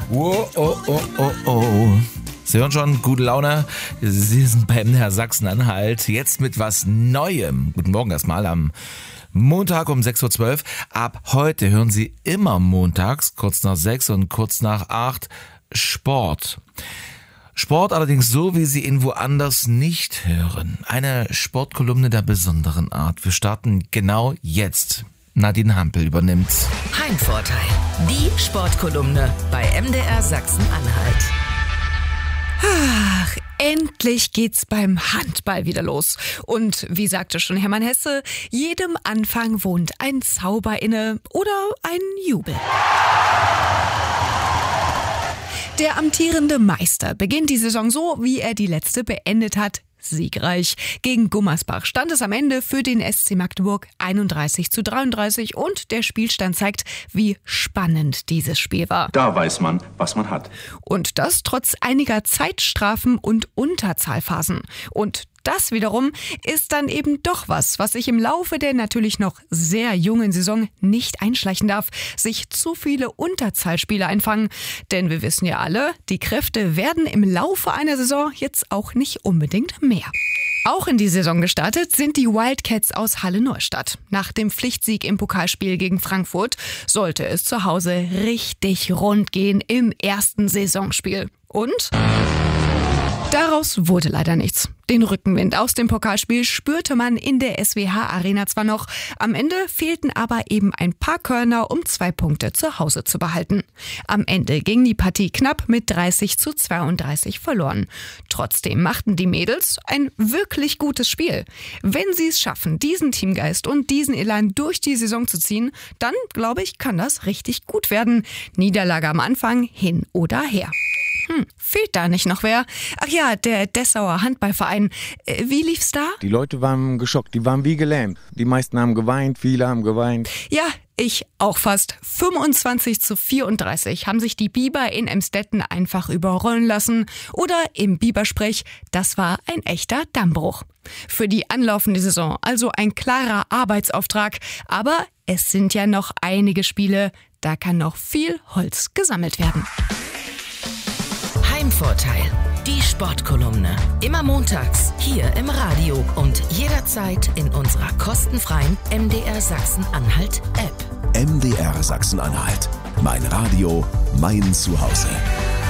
Oh, oh, oh, oh, oh. Sie hören schon, gute Laune. Sie sind bei MDR Sachsen-Anhalt. Jetzt mit was Neuem. Guten Morgen erstmal am Montag um 6.12 Uhr. Ab heute hören Sie immer montags, kurz nach 6 und kurz nach 8, Sport. Sport allerdings so, wie Sie ihn woanders nicht hören. Eine Sportkolumne der besonderen Art. Wir starten genau jetzt. Nadine Hampel übernimmt's. Heimvorteil, die Sportkolumne bei MDR Sachsen-Anhalt. Ach, endlich geht's beim Handball wieder los. Und wie sagte schon Hermann Hesse, jedem Anfang wohnt ein Zauber inne oder ein Jubel. Der amtierende Meister beginnt die Saison so, wie er die letzte beendet hat. Siegreich. Gegen Gummersbach stand es am Ende für den SC Magdeburg 31:33 und der Spielstand zeigt, wie spannend dieses Spiel war. Da weiß man, was man hat. Und das trotz einiger Zeitstrafen und Unterzahlphasen. Und das wiederum ist dann eben doch was sich im Laufe der natürlich noch sehr jungen Saison nicht einschleichen darf. Sich zu viele Unterzahlspiele einfangen. Denn wir wissen ja alle, die Kräfte werden im Laufe einer Saison jetzt auch nicht unbedingt mehr. Auch in die Saison gestartet sind die Wildcats aus Halle-Neustadt. Nach dem Pflichtsieg im Pokalspiel gegen Frankfurt sollte es zu Hause richtig rund gehen im ersten Saisonspiel. Und daraus wurde leider nichts. Den Rückenwind aus dem Pokalspiel spürte man in der SWH-Arena zwar noch, am Ende fehlten aber eben ein paar Körner, um 2 Punkte zu Hause zu behalten. Am Ende ging die Partie knapp mit 30:32 verloren. Trotzdem machten die Mädels ein wirklich gutes Spiel. Wenn sie es schaffen, diesen Teamgeist und diesen Elan durch die Saison zu ziehen, dann, glaube ich, kann das richtig gut werden. Niederlage am Anfang, hin oder her. Fehlt da nicht noch wer? Ach ja, der Dessauer Handballverein. Wie lief's da? Die Leute waren geschockt, die waren wie gelähmt. Die meisten haben geweint, viele haben geweint. Ja, ich auch fast. 25:34 haben sich die Biber in Emstetten einfach überrollen lassen. Oder im Bibersprech, das war ein echter Dammbruch. Für die anlaufende Saison also ein klarer Arbeitsauftrag. Aber es sind ja noch einige Spiele, da kann noch viel Holz gesammelt werden. Heimvorteil, die Sportkolumne. Immer montags hier im Radio und jederzeit in unserer kostenfreien MDR Sachsen-Anhalt App. MDR Sachsen-Anhalt. Mein Radio, mein Zuhause.